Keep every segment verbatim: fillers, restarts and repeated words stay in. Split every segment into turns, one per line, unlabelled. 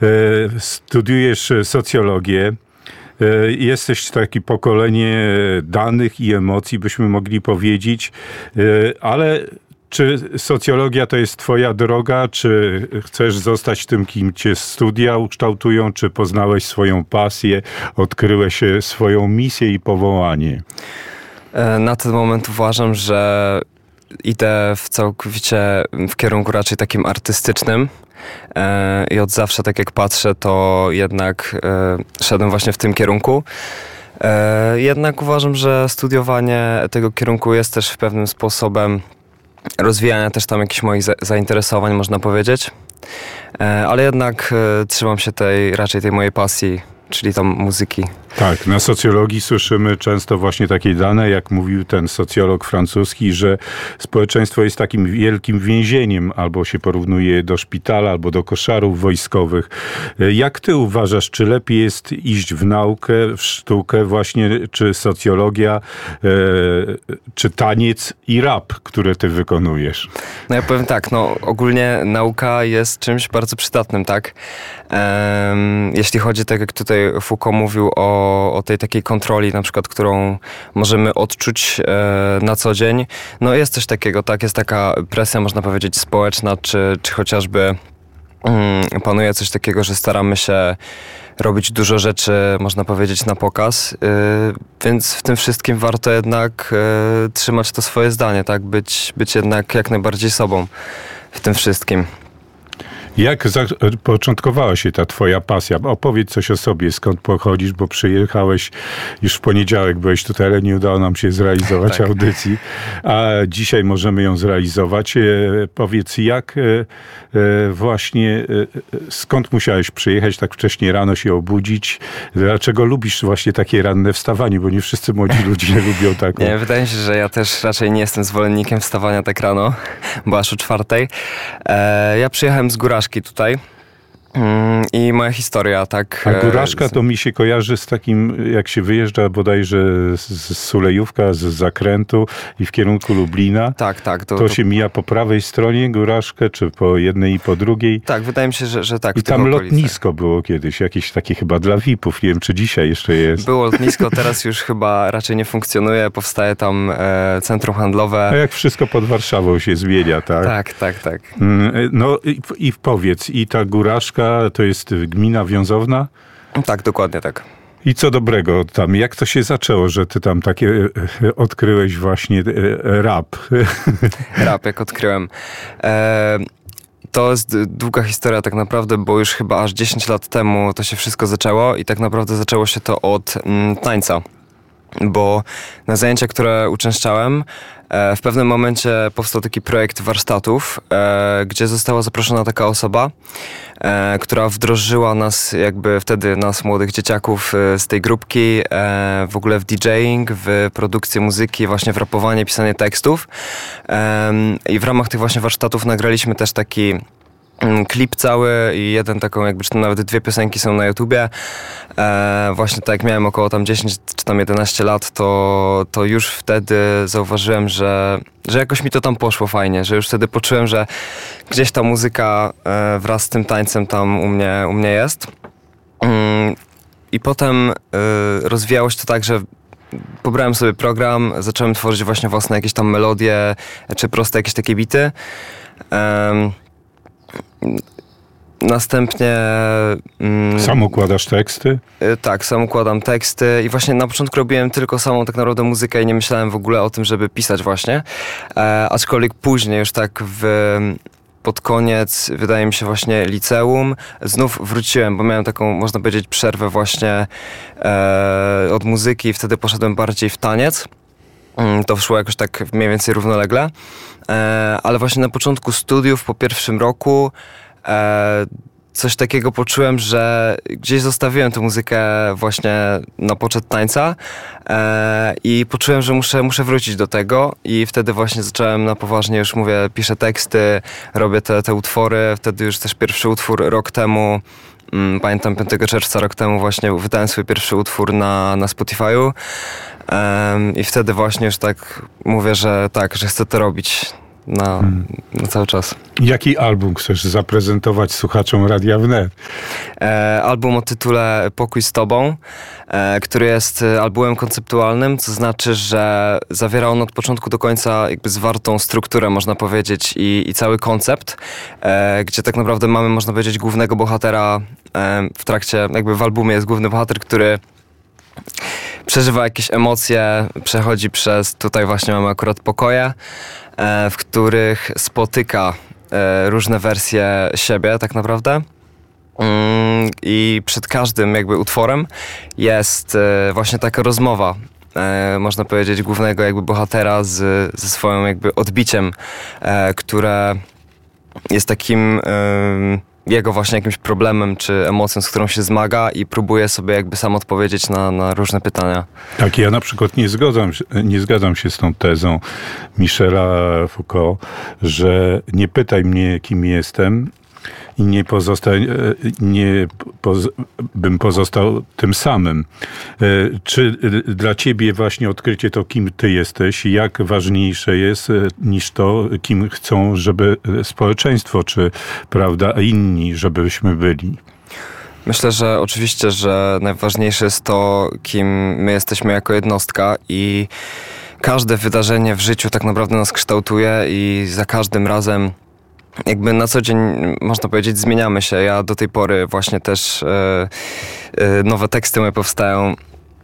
studiujesz socjologię. Jesteś takie pokolenie danych i emocji, byśmy mogli powiedzieć, ale czy socjologia to jest twoja droga, czy chcesz zostać tym, kim cię studia ukształtują, czy poznałeś swoją pasję, odkryłeś swoją misję i powołanie?
Na ten moment uważam, że idę w całkowicie w kierunku raczej takim artystycznym. I od zawsze, tak jak patrzę, to jednak szedłem właśnie w tym kierunku. Jednak uważam, że studiowanie tego kierunku jest też pewnym sposobem rozwijania też tam jakichś moich zainteresowań, można powiedzieć. Ale jednak trzymam się tej, raczej tej mojej pasji, czyli tam muzyki.
Tak, na socjologii słyszymy często właśnie takie dane, jak mówił ten socjolog francuski, że społeczeństwo jest takim wielkim więzieniem, albo się porównuje do szpitala, albo do koszarów wojskowych. Jak ty uważasz, czy lepiej jest iść w naukę, w sztukę właśnie, czy socjologia, e, czy taniec i rap, które ty wykonujesz?
No ja powiem tak, no ogólnie nauka jest czymś bardzo przydatnym, tak? Um, jeśli chodzi, tak jak tutaj Foucault mówił o o tej takiej kontroli, na przykład, którą możemy odczuć e, na co dzień. No jest coś takiego, tak, jest taka presja, można powiedzieć, społeczna, czy, czy chociażby mm, panuje coś takiego, że staramy się robić dużo rzeczy, można powiedzieć, na pokaz, y, więc w tym wszystkim warto jednak y, trzymać to swoje zdanie, tak, być, być jednak jak najbardziej sobą w tym wszystkim.
Jak początkowała się ta twoja pasja? Opowiedz coś o sobie, skąd pochodzisz, bo przyjechałeś już w poniedziałek, byłeś tutaj, ale nie udało nam się zrealizować tak. audycji, a dzisiaj możemy ją zrealizować. E, powiedz, jak e, e, właśnie, e, skąd musiałeś przyjechać tak wcześnie rano się obudzić? Dlaczego lubisz właśnie takie ranne wstawanie? Bo nie wszyscy młodzi ludzie lubią taką.
Nie, wydaje mi się, że ja też raczej nie jestem zwolennikiem wstawania tak rano, bo aż o czwartej. E, ja przyjechałem z Góra tutaj. I moja historia, tak.
A Góraszka to mi się kojarzy z takim, jak się wyjeżdża bodajże z Sulejówka, z zakrętu i w kierunku Lublina.
Tak, tak.
To, to, to się mija po prawej stronie Góraszkę, czy po jednej i po drugiej.
Tak, wydaje mi się, że, że tak.
I tam lotnisko było kiedyś, jakieś takie chyba dla V I P-ów. Nie wiem, czy dzisiaj jeszcze jest.
Było lotnisko, teraz już chyba raczej nie funkcjonuje. Powstaje tam e, centrum handlowe.
A jak wszystko pod Warszawą się zmienia, tak?
Tak, tak, tak.
No i, i powiedz, i ta Góraszka to jest gmina wiązowna?
Tak, dokładnie tak.
I co dobrego tam? Jak to się zaczęło, że ty tam takie odkryłeś właśnie rap?
Rap, jak odkryłem. E, to jest długa historia tak naprawdę, bo już chyba aż dziesięć lat temu to się wszystko zaczęło i tak naprawdę zaczęło się to od mm, tańca. Bo na zajęcia, które uczęszczałem, e, w pewnym momencie powstał taki projekt warsztatów, e, gdzie została zaproszona taka osoba, e, która wdrożyła nas, jakby wtedy nas, młodych dzieciaków e, z tej grupki, e, w ogóle w DJing, w produkcję muzyki, właśnie w rapowanie, pisanie tekstów. E, I w ramach tych właśnie warsztatów nagraliśmy też taki klip cały i jeden taką jakby, czy tam nawet dwie piosenki są na YouTubie. E, właśnie tak jak miałem około tam dziesięć czy tam jedenaście lat, to, to już wtedy zauważyłem, że, że jakoś mi to tam poszło fajnie, że już wtedy poczułem, że gdzieś ta muzyka e, wraz z tym tańcem tam u mnie, u mnie jest. Mm, I potem e, rozwijało się to tak, że pobrałem sobie program, zacząłem tworzyć właśnie własne jakieś tam melodie, czy proste jakieś takie bity. E, Następnie...
Mm, sam układasz teksty?
Y, tak, sam układam teksty i właśnie na początku robiłem tylko samą tak naprawdę muzykę i nie myślałem w ogóle o tym, żeby pisać właśnie. E, aczkolwiek później już tak w... pod koniec, wydaje mi się, właśnie liceum, znów wróciłem, bo miałem taką, można powiedzieć, przerwę właśnie e, od muzyki i wtedy poszedłem bardziej w taniec. To szło jakoś tak mniej więcej równolegle, e, ale właśnie na początku studiów, po pierwszym roku, e, coś takiego poczułem, że gdzieś zostawiłem tę muzykę właśnie na poczet tańca e, i poczułem, że muszę, muszę wrócić do tego i wtedy właśnie zacząłem na poważnie, już mówię, piszę teksty, robię te, te utwory, wtedy już też pierwszy utwór rok temu, mm, pamiętam piątego czerwca rok temu właśnie wydałem swój pierwszy utwór na, na Spotify'u. Um, I wtedy właśnie już tak mówię, że tak, że chcę to robić. na, hmm. na cały czas.
Jaki album chcesz zaprezentować słuchaczom Radia Wnet?
E, album o tytule Pokój z Tobą, e, który jest albumem konceptualnym, co znaczy, że zawiera on od początku do końca jakby zwartą strukturę, można powiedzieć, i, i cały koncept, e, gdzie tak naprawdę mamy, można powiedzieć, głównego bohatera e, w trakcie, jakby w albumie jest główny bohater, który przeżywa jakieś emocje, przechodzi przez, tutaj właśnie mamy akurat pokoje, e, w których spotyka e, różne wersje siebie tak naprawdę. Mm, I przed każdym jakby utworem jest e, właśnie taka rozmowa, e, można powiedzieć, głównego jakby bohatera z, ze swoim jakby odbiciem, e, które jest takim e, jego właśnie jakimś problemem czy emocją, z którą się zmaga i próbuje sobie jakby sam odpowiedzieć na, na różne pytania.
Tak, ja na przykład nie zgadzam, nie zgadzam się z tą tezą Michela Foucault, że nie pytaj mnie, kim jestem, i nie, pozosta- nie poz- bym pozostał tym samym. Czy dla ciebie właśnie odkrycie to, kim ty jesteś, jak ważniejsze jest niż to, kim chcą, żeby społeczeństwo, czy prawda, inni, żebyśmy byli?
Myślę, że oczywiście, że najważniejsze jest to, kim my jesteśmy jako jednostka i każde wydarzenie w życiu tak naprawdę nas kształtuje i za każdym razem jakby na co dzień, można powiedzieć, zmieniamy się. Ja do tej pory właśnie też e, e, nowe teksty moje powstają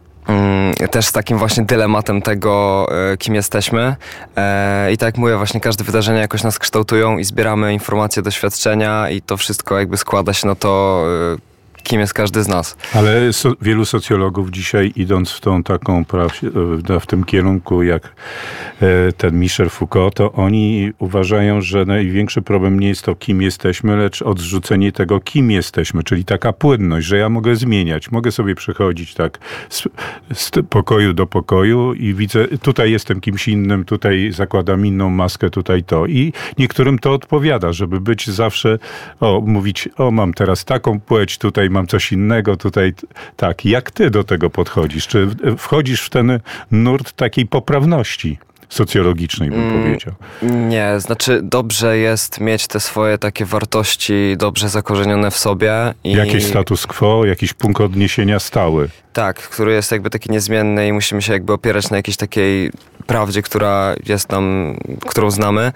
e, też z takim właśnie dylematem tego, e, kim jesteśmy. E, I tak jak mówię, właśnie każde wydarzenie jakoś nas kształtują i zbieramy informacje, doświadczenia i to wszystko jakby składa się na to, e, kim jest każdy z nas.
Ale so, wielu socjologów dzisiaj, idąc w tą taką, w tym kierunku jak ten Michel Foucault, to oni uważają, że największy problem nie jest to, kim jesteśmy, lecz odrzucenie tego, kim jesteśmy, czyli taka płynność, że ja mogę zmieniać, mogę sobie przechodzić tak z, z pokoju do pokoju i widzę, tutaj jestem kimś innym, tutaj zakładam inną maskę, tutaj to. I niektórym to odpowiada, żeby być zawsze, o, mówić, o, mam teraz taką płeć, tutaj mam coś innego, tutaj tak. Jak ty do tego podchodzisz? Czy wchodzisz w ten nurt takiej poprawności socjologicznej, bym mm, powiedział?
Nie, znaczy dobrze jest mieć te swoje takie wartości dobrze zakorzenione w sobie. I
jakiś status quo, jakiś punkt odniesienia stały.
Tak, który jest jakby taki niezmienny i musimy się jakby opierać na jakiejś takiej prawdzie, która jest nam, którą znamy.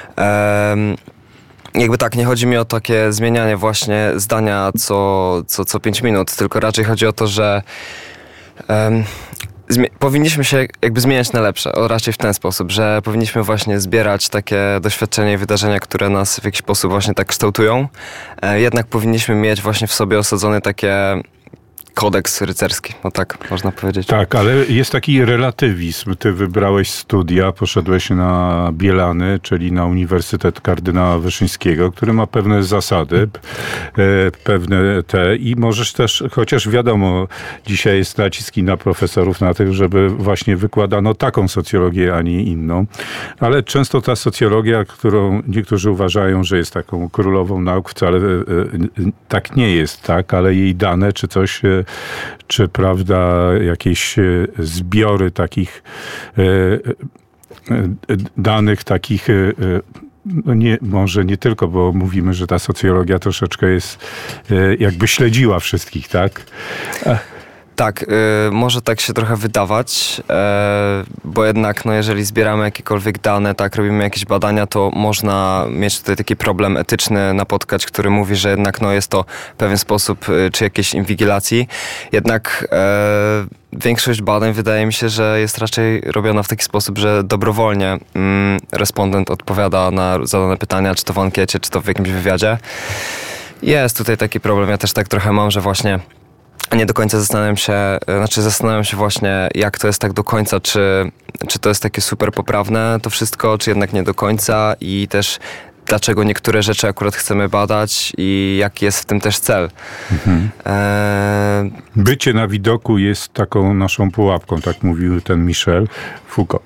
Um, Jakby tak, nie chodzi mi o takie zmienianie właśnie zdania co, co, co pięć minut, tylko raczej chodzi o to, że um, zmi- powinniśmy się jakby zmieniać na lepsze, o, raczej w ten sposób, że powinniśmy właśnie zbierać takie doświadczenia i wydarzenia, które nas w jakiś sposób właśnie tak kształtują. E, jednak powinniśmy mieć właśnie w sobie osadzone takie kodeks rycerski, no tak można powiedzieć.
Tak, ale jest taki relatywizm. Ty wybrałeś studia, poszedłeś na Bielany, czyli na Uniwersytet Kardynała Wyszyńskiego, który ma pewne zasady, pewne te i możesz też, chociaż wiadomo, dzisiaj jest naciski na profesorów na tych, żeby właśnie wykładano taką socjologię, a nie inną, ale często ta socjologia, którą niektórzy uważają, że jest taką królową nauk, wcale tak nie jest, tak, ale jej dane czy coś, czy prawda, jakieś zbiory takich danych, takich, no nie, może nie tylko, bo mówimy, że ta socjologia troszeczkę jest, jakby śledziła wszystkich, tak?
Tak, y, może tak się trochę wydawać, e, bo jednak no, jeżeli zbieramy jakiekolwiek dane, tak, robimy jakieś badania, to można mieć tutaj taki problem etyczny napotkać, który mówi, że jednak no, jest to w pewien sposób y, czy jakiejś inwigilacji. Jednak e, większość badań wydaje mi się, że jest raczej robiona w taki sposób, że dobrowolnie mm, respondent odpowiada na zadane pytania, czy to w ankiecie, czy to w jakimś wywiadzie. Jest tutaj taki problem, ja też tak trochę mam, że właśnie nie do końca zastanawiam się, znaczy zastanawiam się właśnie, jak to jest tak do końca, czy, czy to jest takie super poprawne to wszystko, czy jednak nie do końca i też dlaczego niektóre rzeczy akurat chcemy badać i jaki jest w tym też cel. Mhm. E...
Bycie na widoku jest taką naszą pułapką, tak mówił ten Michel Foucault.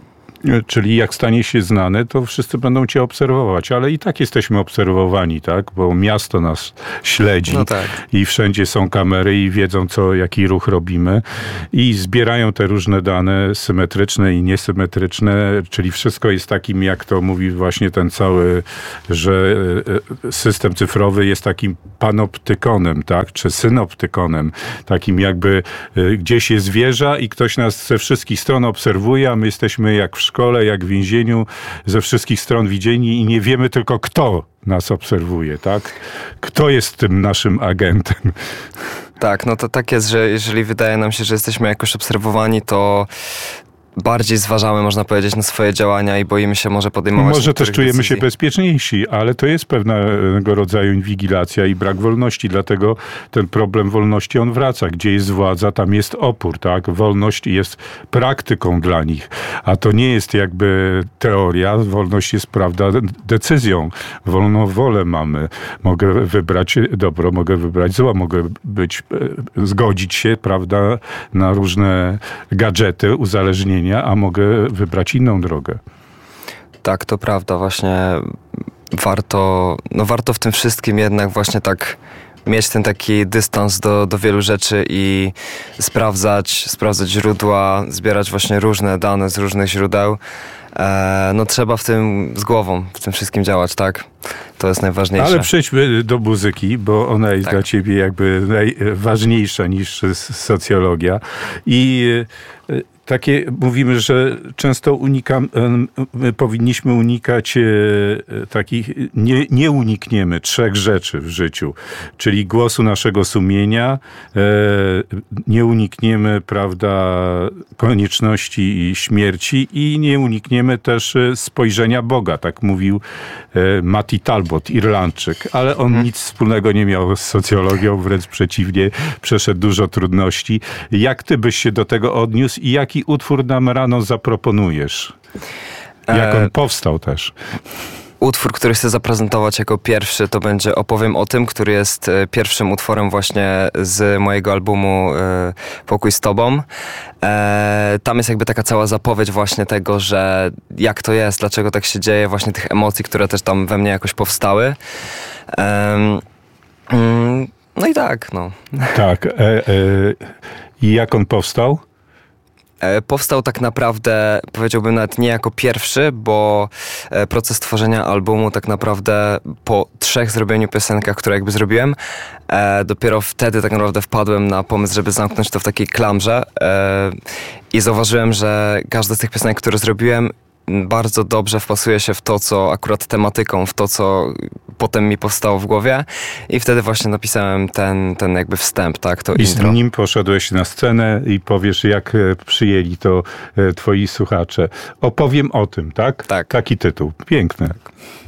Czyli jak stanie się znane, to wszyscy będą cię obserwować, ale i tak jesteśmy obserwowani, tak? Bo miasto nas śledzi
no tak.
i wszędzie są kamery i wiedzą, co, jaki ruch robimy i zbierają te różne dane symetryczne i niesymetryczne, czyli wszystko jest takim, jak to mówi właśnie ten cały, że system cyfrowy jest takim panoptykonem, tak? Czy synoptykonem, takim jakby gdzieś jest wieża i ktoś nas ze wszystkich stron obserwuje, a my jesteśmy jak w szkole, jak w więzieniu, ze wszystkich stron widzieni i nie wiemy tylko, kto nas obserwuje, tak? Kto jest tym naszym agentem?
Tak, no to tak jest, że jeżeli wydaje nam się, że jesteśmy jakoś obserwowani, to bardziej zważamy, można powiedzieć, na swoje działania i boimy się może podejmować
Może też czujemy
decyzji.
się bezpieczniejsi, ale to jest pewnego rodzaju inwigilacja i brak wolności, dlatego ten problem wolności, on wraca. Gdzie jest władza, tam jest opór, tak? Wolność jest praktyką dla nich, a to nie jest jakby teoria. Wolność jest, prawda, decyzją. Wolną wolę mamy. Mogę wybrać dobro, mogę wybrać zło, mogę być, zgodzić się, prawda, na różne gadżety, uzależnienia, a mogę wybrać inną drogę.
Tak, to prawda. Właśnie warto, no warto w tym wszystkim jednak właśnie tak mieć ten taki dystans do, do wielu rzeczy i sprawdzać, sprawdzać źródła, zbierać właśnie różne dane z różnych źródeł. E, no trzeba w tym z głową, w tym wszystkim działać, tak? To jest najważniejsze.
Ale przejdźmy do muzyki, bo ona jest
tak.
dla ciebie jakby najważniejsza niż socjologia. I takie mówimy, że często unikam, powinniśmy unikać takich, nie, nie unikniemy trzech rzeczy w życiu, czyli głosu naszego sumienia, nie unikniemy, prawda, konieczności i śmierci i nie unikniemy też spojrzenia Boga, tak mówił Matty Talbot, Irlandczyk, ale on hmm. nic wspólnego nie miał z socjologią, wręcz przeciwnie, przeszedł dużo trudności. Jak ty byś się do tego odniósł i jaki utwór nam rano zaproponujesz? Jak on powstał też?
Utwór, który chcę zaprezentować jako pierwszy, to będzie Opowiem o tym, który jest pierwszym utworem właśnie z mojego albumu Pokój z Tobą. Tam jest jakby taka cała zapowiedź właśnie tego, że jak to jest, dlaczego tak się dzieje, właśnie tych emocji, które też tam we mnie jakoś powstały. No i tak, no.
Tak. E, e, I jak on powstał?
Powstał tak naprawdę, powiedziałbym nawet nie jako pierwszy, bo proces tworzenia albumu tak naprawdę po trzech zrobieniu piosenkach, które jakby zrobiłem, dopiero wtedy tak naprawdę wpadłem na pomysł, żeby zamknąć to w takiej klamrze i zauważyłem, że każda z tych piosenek, które zrobiłem, bardzo dobrze wpasuje się w to, co akurat tematyką, w to, co potem mi powstało w głowie i wtedy właśnie napisałem ten, ten jakby wstęp, tak, to
I
intro.
z nim poszedłeś na scenę i powiesz, jak przyjęli to twoi słuchacze. Opowiem o tym, tak?
Tak.
Taki tytuł. Piękny. Tak.